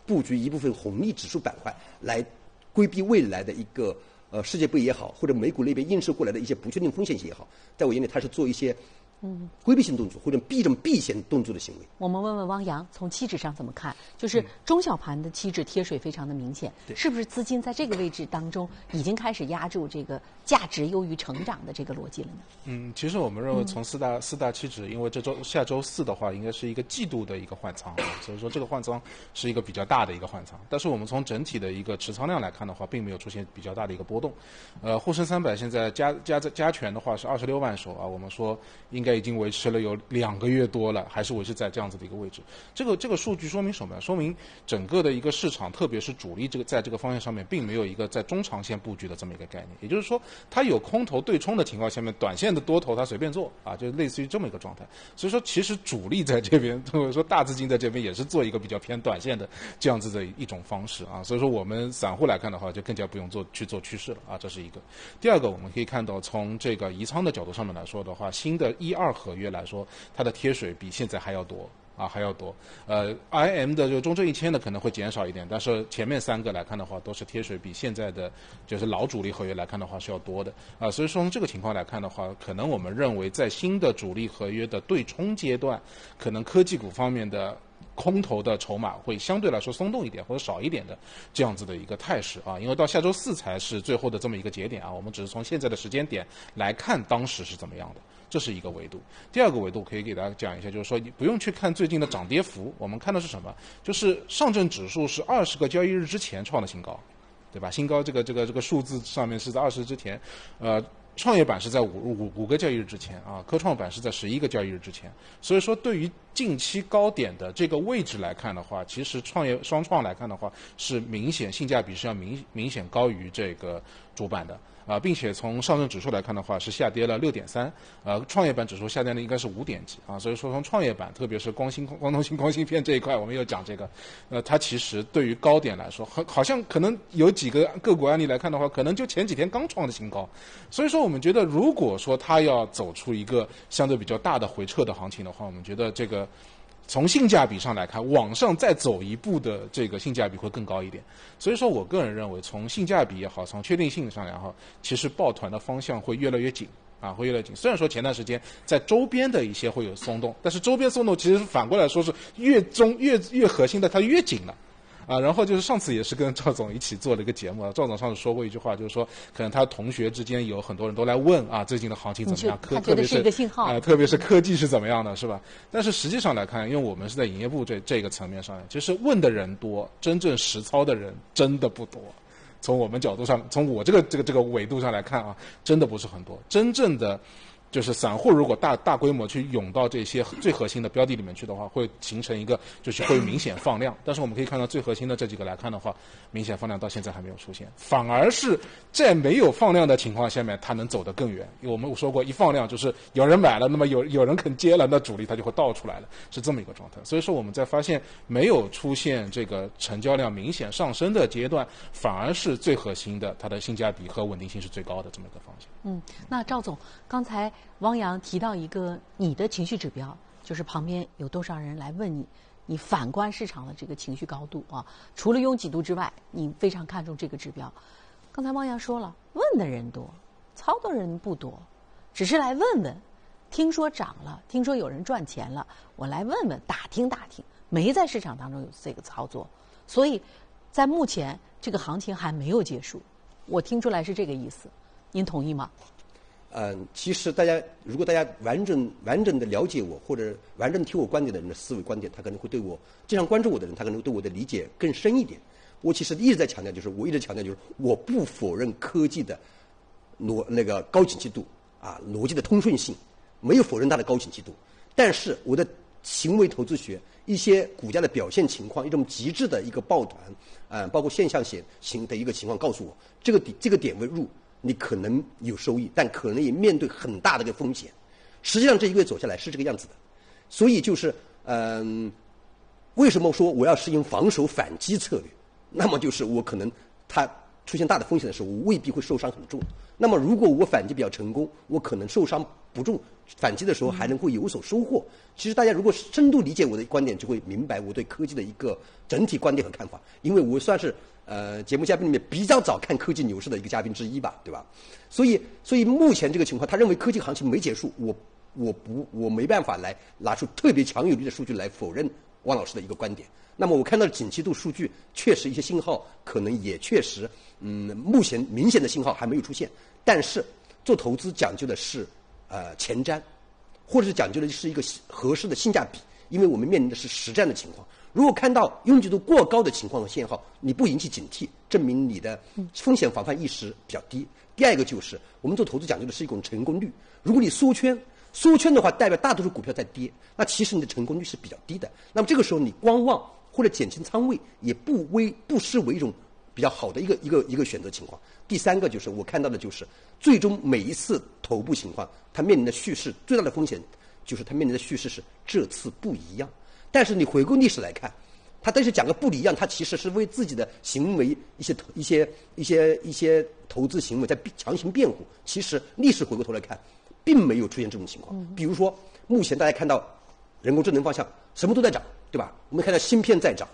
布局一部分红利指数板块，来规避未来的一个世界杯也好，或者美股那边映射过来的一些不确定风险性也好，在我眼里，它是做一些规避性动作或者避险动作的行为。 我们问问汪洋，从期指上怎么看？就是中小盘的期指贴水非常的明显，是不是资金在这个位置当中已经开始压住这个价值优于成长的这个逻辑了呢？ 其实我们认为从四大期指，因为下周四的话，应该是一个季度的一个换仓，所以说这个换仓是一个比较大的一个换仓。但是我们从整体的一个持仓量来看的话，并没有出现比较大的一个波动。沪深300现在加权的话是26万手啊，我们说应该已经维持了有2个月多了，还是维持在这样子的一个位置。这个数据说明什么？说明整个的一个市场，特别是主力在这个方向上面，并没有一个在中长线布局的这么一个概念。也就是说，它有空头对冲的情况下面，短线的多头它随便做啊，就类似于这么一个状态。所以说，其实主力在这边，或者说大资金在这边，也是做一个比较偏短线的这样子的一种方式啊。所以说，我们散户来看的话，就更加不用去做趋势了啊，这是一个。第二个，我们可以看到，从这个移仓的角度上面来说的话，新的1、2合约来说，它的贴水比现在还要多。还要多。IM 的就中证1000的可能会减少一点，但是前面3个来看的话，都是贴水比现在的就是老主力合约来看的话是要多的所以说从这个情况来看的话，可能我们认为在新的主力合约的对冲阶段，可能科技股方面的空头的筹码会相对来说松动一点或者少一点的这样子的一个态势因为到下周4才是最后的这么一个节点我们只是从现在的时间点来看当时是怎么样的。这是一个维度。第二个维度可以给大家讲一下，就是说不用去看最近的涨跌幅，我们看的是什么？就是上证指数是20个交易日之前创的新高，对吧？新高这个数字上面是在20之前，创业板是在5个交易日之前科创板是在11个交易日之前。所以说，对于近期高点的这个位置来看的话，其实双创来看的话，是明显性价比是要明显高于这个主板的。并且从上证指数来看的话，是下跌了6.3，创业板指数下跌的应该是5点几所以说从创业板，特别是光通信、光芯片这一块，我们又讲这个，它其实对于高点来说，好像可能有几个个股案例来看的话，可能就前几天刚创的新高，所以说我们觉得，如果说它要走出一个相对比较大的回撤的行情的话，我们觉得这个。从性价比上来看，往上再走一步的这个性价比会更高一点。所以说我个人认为，从性价比也好，从确定性上也好，其实抱团的方向会越来越紧会越来越紧。虽然说前段时间在周边的一些会有松动，但是周边松动其实反过来说是越核心的它越紧了。然后就是上次也是跟赵总一起做了一个节目赵总上次说过一句话，就是说可能他同学之间有很多人都来问最近的行情怎么样， 特别是一个信号特别是科技是怎么样的，是吧？但是实际上来看，因为我们是在营业部这个层面上，其实问的人多，真正实操的人真的不多。从我们角度上，从我这个维度上来看真的不是很多。真正的就是散户如果大规模去涌到这些最核心的标的里面去的话，会形成一个就是会明显放量。但是我们可以看到最核心的这几个来看的话，明显放量到现在还没有出现，反而是在没有放量的情况下面，它能走得更远。因为我们说过，一放量就是有人买了，那么有人肯接了，那主力它就会倒出来了，是这么一个状态。所以说我们在发现没有出现这个成交量明显上升的阶段，反而是最核心的，它的性价比和稳定性是最高的这么一个方向。 那赵总刚才汪洋提到一个你的情绪指标，就是旁边有多少人来问你反观市场的这个情绪高度除了拥挤度之外，你非常看重这个指标。刚才汪洋说了，问的人多，操作人不多，只是来问问，听说涨了，听说有人赚钱了，我来问问，打听打听，没在市场当中有这个操作，所以在目前这个行情还没有结束，我听出来是这个意思，您同意吗？ 其实如果大家完整的了解我，或者完整听我观点的人的思维观点，他可能会对我经常关注我的人，他可能会对我的理解更深一点。我其实一直在强调，就是我不否认科技的那个高景气度逻辑的通顺性，没有否认它的高景气度，但是我的行为投资学一些股价的表现情况，一种极致的一个抱团包括现象型的一个情况告诉我，这个点位入你可能有收益，但可能也面对很大的一个风险。实际上这一个月走下来是这个样子的，所以就是为什么说我要实行防守反击策略？那么就是我可能它出现大的风险的时候，我未必会受伤很重。那么如果我反击比较成功，我可能受伤不中，反击的时候还能够有所收获。其实大家如果深度理解我的观点，就会明白我对科技的一个整体观点和看法。因为我算是节目嘉宾里面比较早看科技牛市的一个嘉宾之一吧，对吧？所以目前这个情况，他认为科技行情没结束，我没办法来拿出特别强有力的数据来否认汪老师的一个观点。那么我看到的景气度数据确实一些信号可能也确实，目前明显的信号还没有出现。但是做投资讲究的是前瞻，或者是讲究的是一个合适的性价比，因为我们面临的是实战的情况。如果看到拥挤度过高的情况和信号，你不引起警惕，证明你的风险防范意识比较低。第二个就是我们做投资讲究的是一种成功率。如果你缩圈的话，代表大多数股票在跌，那其实你的成功率是比较低的。那么这个时候你观望或者减轻仓位，也不失为一种比较好的一个选择情况。第三个就是我看到的就是最终每一次头部情况，它面临的叙事最大的风险就是它面临的叙事是这次不一样。但是你回顾历史来看，它但是讲个不一样，它其实是为自己的行为一些投资行为在强行辩护。其实历史回过头来看，并没有出现这种情况。比如说目前大家看到人工智能方向什么都在涨，对吧？我们看到芯片在涨，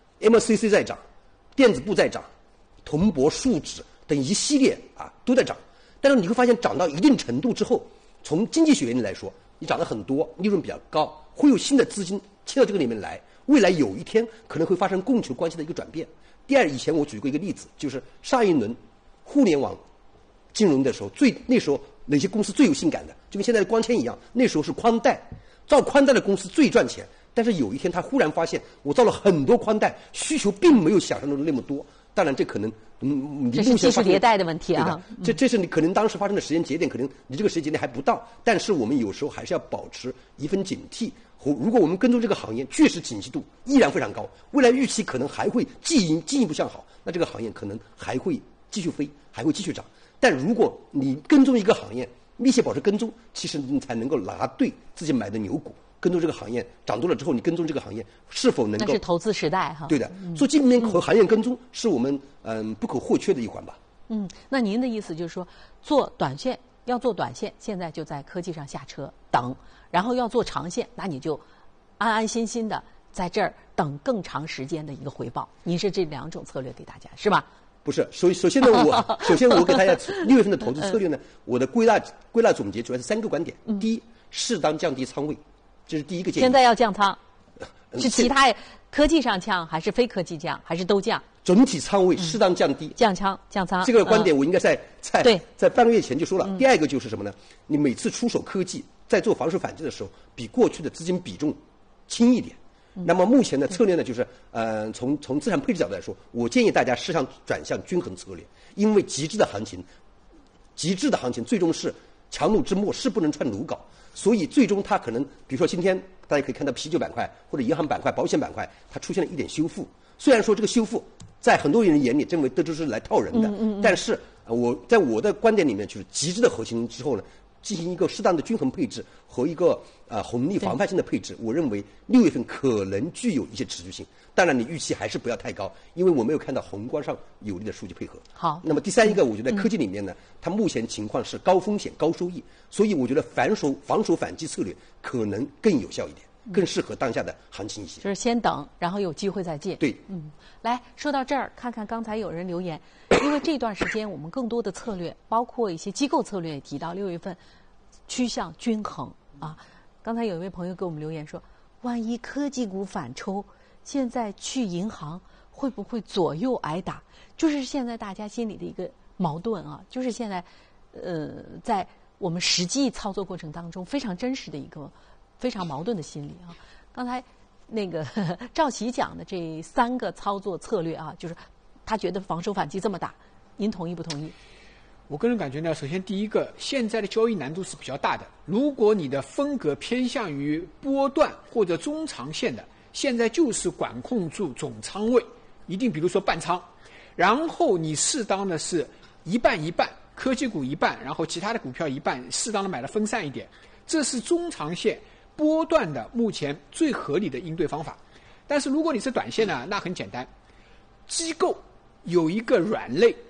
MCC 在涨，电子部在涨，铜箔树脂等一系列都在涨。但是你会发现涨到一定程度之后，从经济学原理来说，你涨得很多，利润比较高，会有新的资金切到这个里面来，未来有一天可能会发生供求关系的一个转变。第二，以前我举过一个例子，就是上一轮互联网金融的时候，那时候哪些公司最有性感的，就跟现在的光纤一样，那时候是宽带，造宽带的公司最赚钱。但是有一天他忽然发现，我造了很多宽带，需求并没有想象中的那么多。当然这可能这是技术迭代的问题啊。 这是你可能当时发生的时间节点，可能你这个时间节点还不到。但是我们有时候还是要保持一份警惕。如果我们跟踪这个行业，确实景气度依然非常高，未来预期可能还会进一步向好，那这个行业可能还会继续飞，还会继续涨。但如果你跟踪一个行业，密切保持跟踪，其实你才能够拿对自己买的牛股。跟踪这个行业涨多了之后，你跟踪这个行业是否能够？ 那是投资时代哈。 对的，所以这里面和行业跟踪是我们不可或缺的一环吧。 那您的意思就是说，做短线现在就在科技上下车等，然后要做长线，那你就安安心心的在这儿等更长时间的一个回报。您是这两种策略给大家是吧？ 不是，首先呢，我给大家6月份的投资策略呢，我的归纳总结主要是3个观点。第一，适当降低仓位。这是第一个建议。 现在要降仓，是其他科技上降，还是非科技降，还是都降？ 整体仓位适当降低， 降仓。 这个观点我应该在半个月前就说了。第二个就是什么呢？你每次出手科技，在做防守反击的时候，比过去的资金比重轻一点。那么目前的策略呢，就是从资产配置角度来说，我建议大家适当转向均衡策略，因为极致的行情最终是强弩之末，是不能穿鲁缟。所以最终它可能，比如说今天大家可以看到啤酒板块或者银行板块、保险板块，它出现了一点修复。虽然说这个修复在很多人眼里认为这就是来套人的，但是在我的观点里面，就是极致的核心之后呢，进行一个适当的均衡配置和一个红利防范性的配置，我认为6月份可能具有一些持续性。当然，你预期还是不要太高，因为我没有看到宏观上有力的数据配合。 好， 那么第三一个，我觉得科技里面呢，它目前情况是高风险高收益，所以我觉得防守反击策略可能更有效一点，更适合当下的行情一些。 就是先等，然后有机会再进。 对， 来说到这儿，看看刚才有人留言，因为这段时间我们更多的策略，包括一些机构策略也提到6月份趋向均衡啊。刚才有一位朋友给我们留言说，万一科技股反抽，现在去银行会不会左右挨打？就是现在大家心里的一个矛盾啊，就是现在在我们实际操作过程当中非常真实的一个非常矛盾的心理啊。刚才那个赵琦讲的这3个操作策略啊，就是他觉得防守反击这么大，您同意不同意？ 我个人感觉呢，首先第一个，现在的交易难度是比较大的。如果你的风格偏向于波段或者中长线的，现在就是管控住总仓位，一定比如说半仓，然后你适当的是一半一半，科技股一半，然后其他的股票一半，适当的买的分散一点，这是中长线波段的目前最合理的应对方法。但是如果你是短线呢，那很简单，机构有一个软肋，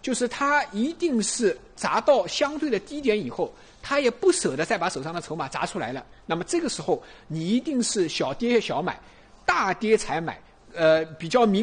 就是它一定是砸到相对的低点以后，它也不舍得再把手上的筹码砸出来了。那么这个时候，你一定是小跌小买，大跌才买，比较明